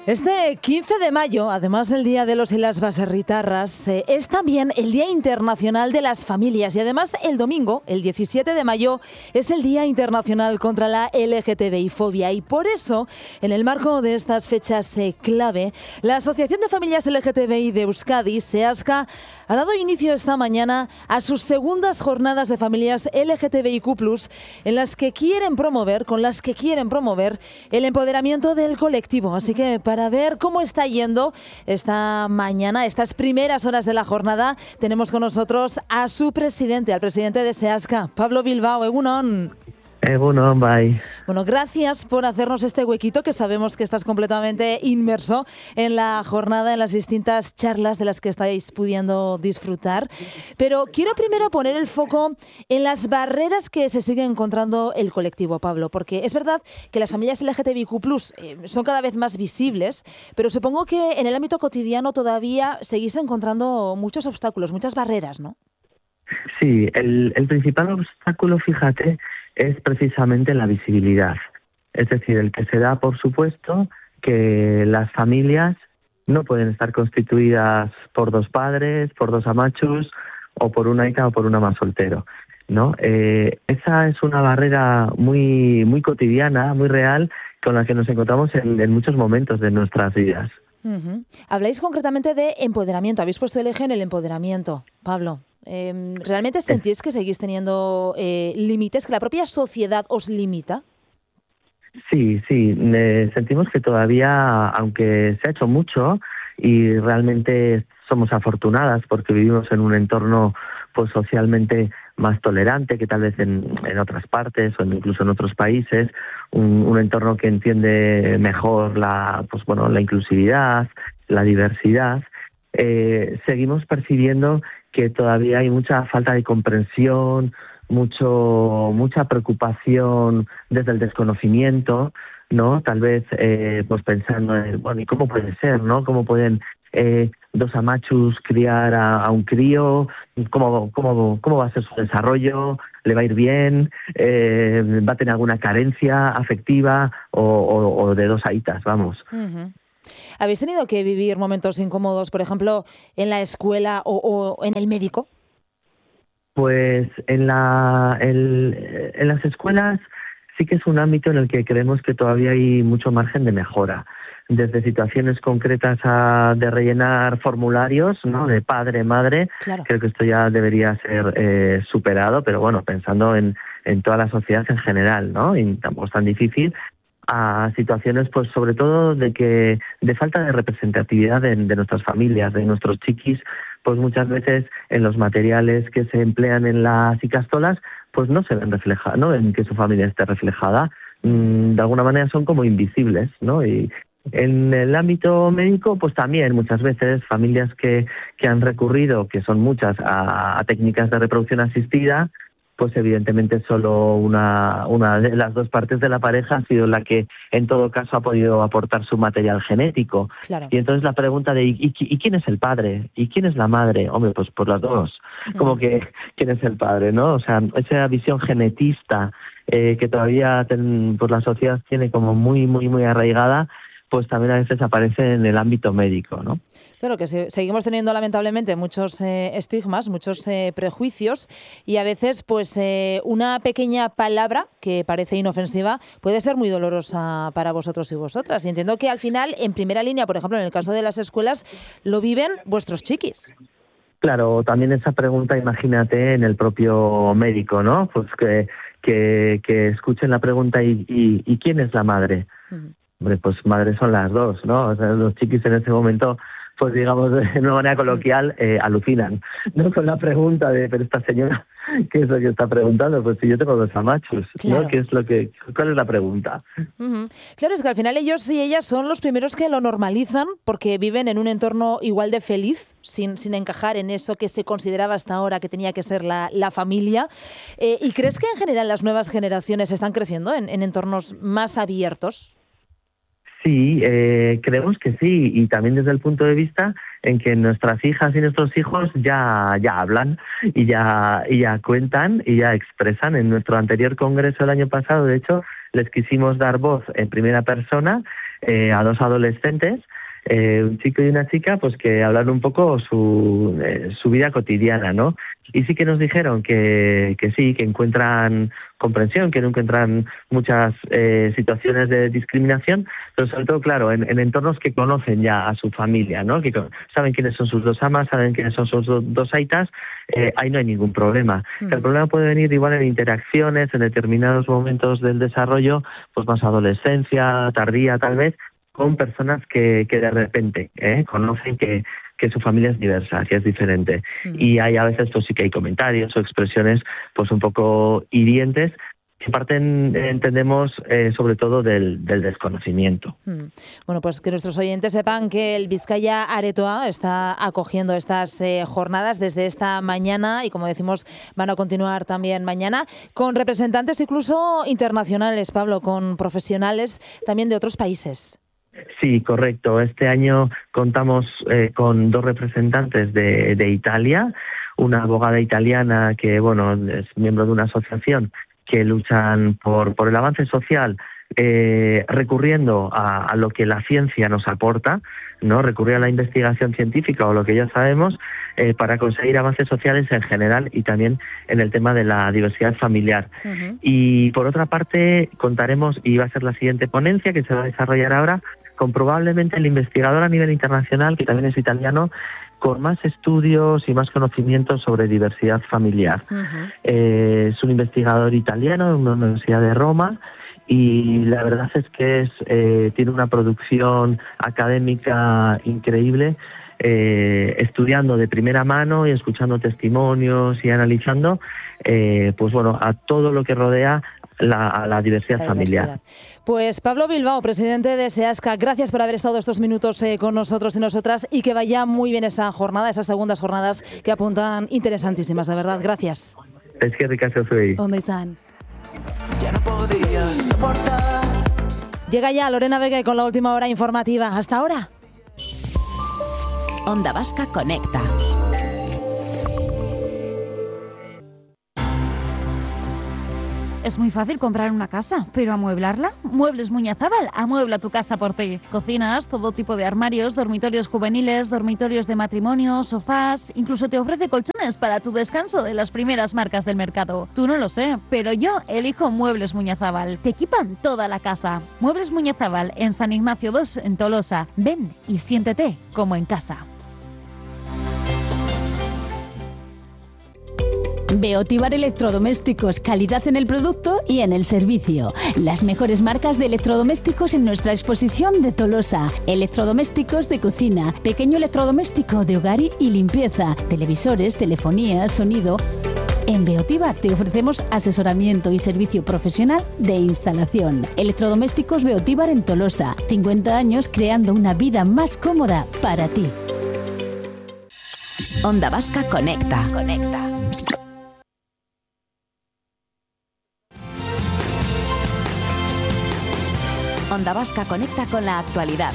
Este 15 de mayo, además del Día de los y las Baserritarras, es también el Día Internacional de las Familias y además el domingo, el 17 de mayo, es el Día Internacional contra la LGTBI-fobia y por eso, en el marco de estas fechas clave, la Asociación de Familias LGTBI de Euskadi, SEASCA, ha dado inicio esta mañana a sus segundas jornadas de familias LGTBIQ+, en las que quieren promover, el empoderamiento del colectivo. Así que para ver cómo está yendo esta mañana, estas primeras horas de la jornada, tenemos con nosotros a su presidente, al presidente de SEASCA, Pablo Bilbao. Egunon. Egunon, bye. Bueno, gracias por hacernos este huequito, que sabemos que estás completamente inmerso en la jornada, en las distintas charlas de las que estáis pudiendo disfrutar. Pero quiero primero poner el foco en las barreras que se sigue encontrando el colectivo, Pablo, porque es verdad que las familias LGTBIQ+, son cada vez más visibles, pero supongo que en el ámbito cotidiano todavía seguís encontrando muchos obstáculos, muchas barreras, ¿no? Sí, el principal obstáculo, fíjate, es precisamente la visibilidad. Es decir, el que se da, por supuesto, que las familias no pueden estar constituidas por dos padres, por dos amachos, o por una aita o por un ama soltero, ¿no? Esa es una barrera muy, muy cotidiana, muy real, con la que nos encontramos en muchos momentos de nuestras vidas. Uh-huh. Habláis concretamente de empoderamiento. Habéis puesto el eje en el empoderamiento, Pablo. ¿Realmente sentís que seguís teniendo límites, que la propia sociedad os limita? Sí, sentimos que todavía, aunque se ha hecho mucho y realmente somos afortunadas porque vivimos en un entorno pues socialmente más tolerante que tal vez en otras partes o incluso en otros países, un entorno que entiende mejor la inclusividad, la diversidad, seguimos percibiendo que todavía hay mucha falta de comprensión, mucha preocupación desde el desconocimiento, ¿no? Tal vez pues pensando en, bueno, ¿y cómo puede ser, no? ¿Cómo pueden dos amachus criar a un crío? ¿Cómo va a ser su desarrollo? ¿Le va a ir bien? ¿Va a tener alguna carencia afectiva o de dos aitas, vamos? Uh-huh. ¿Habéis tenido que vivir momentos incómodos, por ejemplo, en la escuela o en el médico? Pues en las escuelas sí que es un ámbito en el que creemos que todavía hay mucho margen de mejora. Desde situaciones concretas de rellenar formularios, ¿no? De padre, madre, claro. Creo que esto ya debería ser superado, pero bueno, pensando en toda la sociedad en general, ¿no? Y tampoco es tan difícil, a situaciones pues sobre todo de falta de representatividad de nuestras familias, de nuestros chiquis, pues muchas veces en los materiales que se emplean en las ikastolas pues no se ven reflejados, no ven que su familia esté reflejada, de alguna manera son como invisibles, ¿no? Y en el ámbito médico pues también muchas veces familias que han recurrido, que son muchas, a técnicas de reproducción asistida, pues evidentemente solo una de las dos partes de la pareja ha sido la que en todo caso ha podido aportar su material genético. Claro. Y entonces la pregunta de ¿y quién es el padre? ¿Y quién es la madre? Hombre, pues por las dos. Como que ¿quién es el padre, no? O sea, esa visión genetista que todavía pues la sociedad tiene como muy, muy, muy arraigada, pues también a veces aparece en el ámbito médico, ¿no? Claro que seguimos teniendo lamentablemente muchos estigmas, muchos prejuicios y a veces pues una pequeña palabra que parece inofensiva puede ser muy dolorosa para vosotros y vosotras. Y entiendo que al final, en primera línea, por ejemplo, en el caso de las escuelas, lo viven vuestros chiquis. Claro, también esa pregunta, imagínate, en el propio médico, ¿no? Pues que escuchen la pregunta ¿y quién es la madre? Uh-huh. Hombre, pues madres son las dos, ¿no? O sea, los chiquis en ese momento, pues digamos de una manera coloquial, alucinan, ¿no? Con la pregunta de, pero esta señora, ¿qué es lo que está preguntando? Pues si yo tengo dos amachos, claro. ¿no? ¿Cuál es la pregunta? Uh-huh. Claro, es que al final ellos y ellas son los primeros que lo normalizan porque viven en un entorno igual de feliz, sin encajar en eso que se consideraba hasta ahora que tenía que ser la familia. ¿Y crees que en general las nuevas generaciones están creciendo en entornos más abiertos? Sí, creemos que sí, y también desde el punto de vista en que nuestras hijas y nuestros hijos ya hablan y ya cuentan y ya expresan. En nuestro anterior congreso el año pasado, de hecho, les quisimos dar voz en primera persona a dos adolescentes, un chico y una chica, pues que hablan un poco su vida cotidiana, ¿no? Y sí que nos dijeron que sí, que encuentran comprensión, que no encuentran muchas situaciones de discriminación, pero sobre todo, claro, en entornos que conocen ya a su familia, ¿no? Que saben quiénes son sus dos amas, saben quiénes son sus dos aitas, ahí no hay ningún problema. El problema puede venir igual en interacciones, en determinados momentos del desarrollo, pues más adolescencia, tardía tal vez, con personas que de repente conocen que su familia es diversa, que es diferente. Y hay a veces, pues sí que hay comentarios o expresiones pues un poco hirientes que parten, entendemos, sobre todo del desconocimiento. Bueno, pues que nuestros oyentes sepan que el Bizkaia Aretoa está acogiendo estas jornadas desde esta mañana y, como decimos, van a continuar también mañana con representantes incluso internacionales, Pablo, con profesionales también de otros países. Sí, correcto. Este año contamos con dos representantes de Italia, una abogada italiana que, bueno, es miembro de una asociación que luchan por el avance social, recurriendo a lo que la ciencia nos aporta, ¿no? Recurrir a la investigación científica o lo que ya sabemos para conseguir avances sociales en general y también en el tema de la diversidad familiar. Y por otra parte contaremos, y va a ser la siguiente ponencia que se va a desarrollar ahora, con probablemente el investigador a nivel internacional, que también es italiano, con más estudios y más conocimientos sobre diversidad familiar. Es un investigador italiano de una universidad de Roma y la verdad es que tiene una producción académica increíble, estudiando de primera mano y escuchando testimonios y analizando pues bueno, a todo lo que rodea a la diversidad familiar. Pues Pablo Bilbao, presidente de SEASCA, gracias por haber estado estos minutos con nosotros y nosotras, y que vaya muy bien esa jornada, esas segundas jornadas que apuntan interesantísimas, de verdad. Gracias. Es que ricasco soy. ¿Dónde están? Ya no podías soportar. Llega ya Lorena Vega con la última hora informativa. Hasta ahora. Onda Vasca Conecta. Es muy fácil comprar una casa, pero ¿amueblarla? Muebles Muñazábal amuebla tu casa por ti. Cocinas, todo tipo de armarios, dormitorios juveniles, dormitorios de matrimonio, sofás, incluso te ofrece colchones para tu descanso de las primeras marcas del mercado. Tú no lo sé, pero yo elijo Muebles Muñazábal. Te equipan toda la casa. Muebles Muñazábal en San Ignacio 2 en Tolosa. Ven y siéntete como en casa. Beotibar Electrodomésticos, calidad en el producto y en el servicio. Las mejores marcas de electrodomésticos en nuestra exposición de Tolosa. Electrodomésticos de cocina, pequeño electrodoméstico de hogar y limpieza, televisores, telefonía, sonido. En Beotibar te ofrecemos asesoramiento y servicio profesional de instalación. Electrodomésticos Beotibar en Tolosa. 50 años creando una vida más cómoda para ti. Onda Vasca Conecta. Onda Vasca conecta con la actualidad.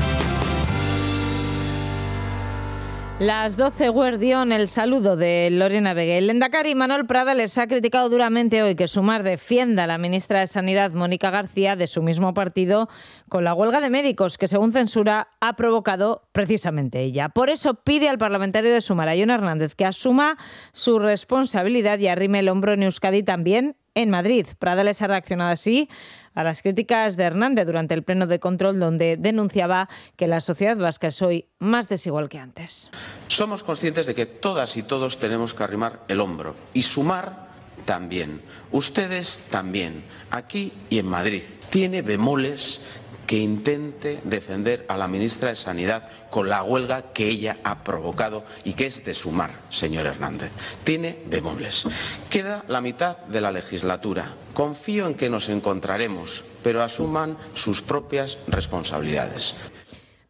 Las 12 Guardión, el saludo de Lorena Vega. El lehendakari Manuel Prada les ha criticado duramente hoy que Sumar defienda a la ministra de Sanidad, Mónica García, de su mismo partido, con la huelga de médicos que, según censura, ha provocado precisamente ella. Por eso pide al parlamentario de Sumar, a Jon Hernández, que asuma su responsabilidad y arrime el hombro en Euskadi también en Madrid. Prada les ha reaccionado así a las críticas de Hernández durante el pleno de control, donde denunciaba que la sociedad vasca es hoy más desigual que antes. Somos conscientes de que todas y todos tenemos que arrimar el hombro y Sumar también. Ustedes también, aquí y en Madrid. Tiene bemoles que intente defender a la ministra de Sanidad con la huelga que ella ha provocado y que es de Sumar, señor Hernández. Tiene bemoles. Queda la mitad de la legislatura. Confío en que nos encontraremos, pero asuman sus propias responsabilidades.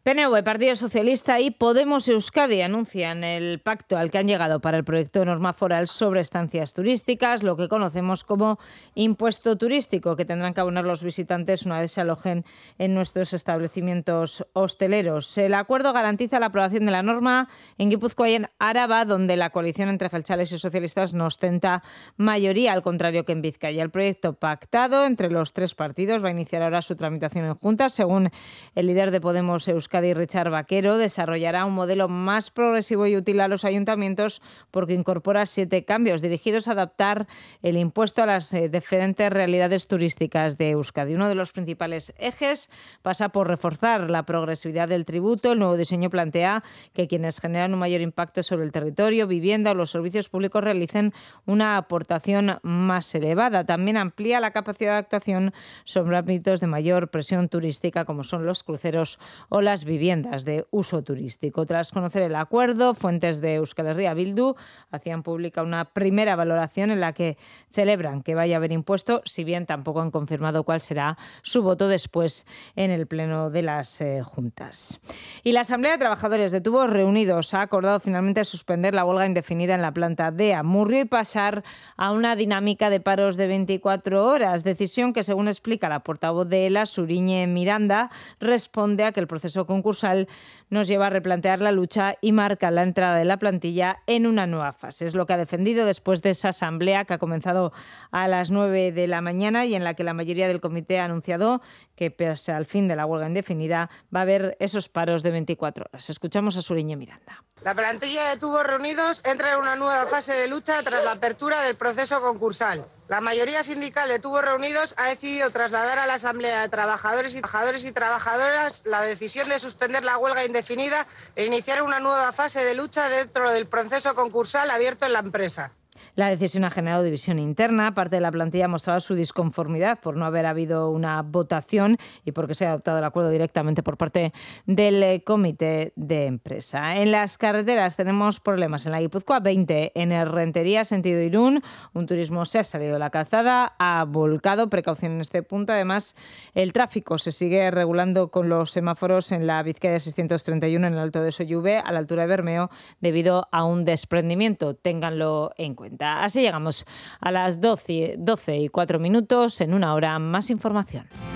PNV, Partido Socialista y Podemos Euskadi anuncian el pacto al que han llegado para el proyecto de norma foral sobre estancias turísticas, lo que conocemos como impuesto turístico, que tendrán que abonar los visitantes una vez se alojen en nuestros establecimientos hosteleros. El acuerdo garantiza la aprobación de la norma en Guipúzcoa y en Araba, donde la coalición entre jeltzales y socialistas no ostenta mayoría, al contrario que en Vizcaya. El proyecto pactado entre los tres partidos va a iniciar ahora su tramitación en juntas. Según el líder de Podemos Euskadi, Richard Vaquero, desarrollará un modelo más progresivo y útil a los ayuntamientos porque incorpora 7 cambios dirigidos a adaptar el impuesto a las diferentes realidades turísticas de Euskadi. Uno de los principales ejes pasa por reforzar la progresividad del tributo. El nuevo diseño plantea que quienes generan un mayor impacto sobre el territorio, vivienda o los servicios públicos realicen una aportación más elevada. También amplía la capacidad de actuación sobre ámbitos de mayor presión turística como son los cruceros o las viviendas de uso turístico. Tras conocer el acuerdo, fuentes de Euskal Herria Bildu hacían pública una primera valoración en la que celebran que vaya a haber impuesto, si bien tampoco han confirmado cuál será su voto después en el pleno de las juntas. Y la Asamblea de Trabajadores de Tubos Reunidos ha acordado finalmente suspender la huelga indefinida en la planta de Amurrio y pasar a una dinámica de paros de 24 horas. Decisión que, según explica la portavoz de ELA, Suriñe Miranda, responde a que el proceso concursal nos lleva a replantear la lucha y marca la entrada de la plantilla en una nueva fase. Es lo que ha defendido después de esa asamblea que ha comenzado a las 9 de la mañana y en la que la mayoría del comité ha anunciado que pese al fin de la huelga indefinida va a haber esos paros de 24 horas. Escuchamos a Suriñe Miranda. La plantilla de Tubos Reunidos entra en una nueva fase de lucha tras la apertura del proceso concursal. La mayoría sindical de Tubos Reunidos ha decidido trasladar a la Asamblea de Trabajadores y Trabajadoras la decisión de suspender la huelga indefinida e iniciar una nueva fase de lucha dentro del proceso concursal abierto en la empresa. La decisión ha generado división interna. Parte de la plantilla ha mostrado su disconformidad por no haber habido una votación y porque se ha adoptado el acuerdo directamente por parte del comité de empresa. En las carreteras tenemos problemas. En la Guipúzcoa 20, en Errentería, sentido Irún, un turismo se ha salido de la calzada, ha volcado. Precaución en este punto. Además, el tráfico se sigue regulando con los semáforos en la Vizcaya 631 en el Alto de Soyuve, a la altura de Bermeo, debido a un desprendimiento. Ténganlo en cuenta. Así llegamos a las 12:04. En una hora, más información.